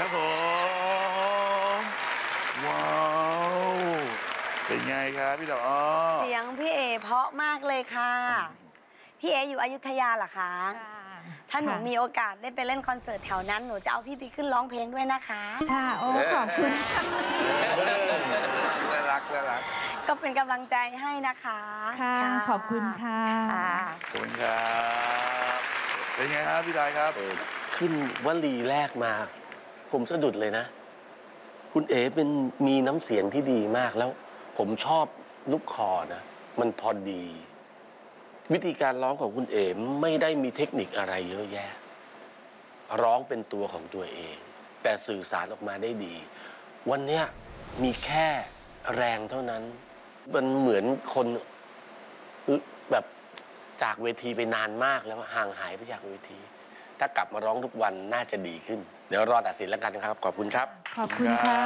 ผมว้าวเป็นไงครับพี่ดอกอ้อเสียงพี่เอเพราะมากเลยค่ะพี่เออยู่อยุธยาเหรอคะถ้าหนูมีโอกาสได้ไปเล่นคอนเสิร์ตแถวนั้นหนูจะเอาพี่ไปขึ้นร้องเพลงด้วยนะคะค่ะโอ้ขอบคุณค่ะน่ารักก็เป็นกำลังใจให้นะคะค่ะขอบคุณค่ะขอบคุณครับเป็นไงครับพี่ดายครับขึ้นวลีแรกมาผมสะดุดเลยนะคุณเอ๋มีน้ำเสียงที่ดีมากแล้วผมชอบลูกคอนะมันพอดีวิธีการร้องของคุณเอ๋ไม่ได้มีเทคนิคอะไรเยอะแยะร้องเป็นตัวของตัวเองแต่สื่อสารออกมาได้ดีวันเนี้ยมีแค่แรงเท่านั้นมันเหมือนคนแบบจากเวทีไปนานมากแล้วห่างหายไปจากเวทีถ้ากลับมาร้องทุกวันน่าจะดีขึ้นเดี๋ยวรอตัดสินแล้วกันครับขอบคุณครับขอบคุณค่ะ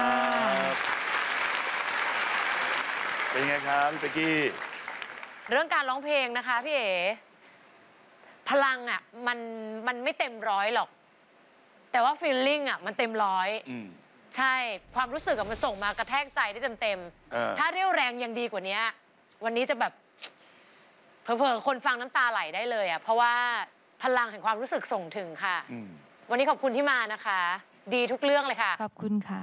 เป็นไงครับพี่เป๊กกี้เรื่องการร้องเพลงนะคะพี่เอ๋พลังอ่ะมันไม่เต็มร้อยหรอกแต่ว่าฟีลลิ่งอ่ะมันเต็มร้อยใช่ความรู้สึกมันส่งมากระแทกใจได้เต็มถ้าเรี่ยวแรงยังดีกว่านี้วันนี้จะแบบเผลอๆคนฟังน้ำตาไหลได้เลยอ่ะเพราะว่าพลังแห่งความรู้สึกส่งถึงค่ะวันนี้ขอบคุณที่มานะคะดีทุกเรื่องเลยค่ะขอบคุณค่ะ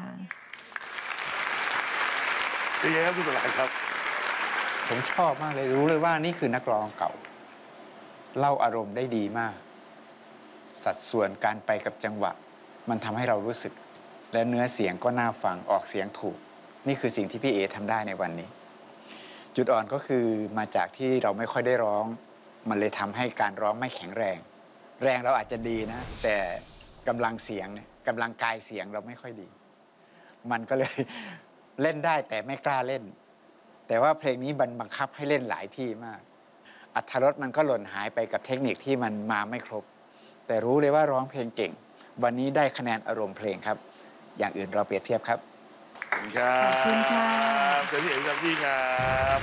เป็นไงครับคุณสลายครับผมชอบมากเลยรู้เลยว่านี่คือนักร้องเก่าเล่าอารมณ์ได้ดีมากสัดส่วนการไปกับจังหวะมันทำให้เรารู้สึกและเนื้อเสียงก็น่าฟังออกเสียงถูกนี่คือสิ่งที่พี่เอทำได้ในวันนี้จุดอ่อนก็คือมาจากที่เราไม่ค่อยได้ร้องมันเลยทำให้การร้องไม่แข็งแรงเราอาจจะดีนะแต่กำลังเสียงกำลังกายเสียงเราไม่ค่อยดีมันก็เลยเล่นได้แต่ไม่กล้าเล่นแต่ว่าเพลงนี้บังคับให้เล่นหลายที่มากอรรถรสมันก็หล่นหายไปกับเทคนิคที่มันมาไม่ครบแต่รู้เลยว่าร้องเพลงเก่งวันนี้ได้คะแนนอารมณ์เพลงครับอย่างอื่นเราเปรียบเทียบครับขอบคุณครับขอบคุณค่ะเชิญพี่เอ๋ครับพี่ครับ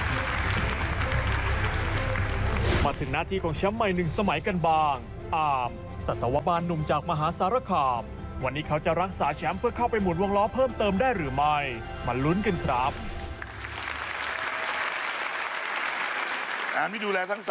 มาถึงหน้าที่ของแชมป์ใหม่1สมัยกันบ้างอาร์มสัตวบาลหนุ่มจากมหาสารคามวันนี้เขาจะรักษาแชมป์เพื่อเข้าไปหมุนวงล้อเพิ่มเติมได้หรือไม่มาลุ้นกันครับอาร์มที่ดูแลทั้ง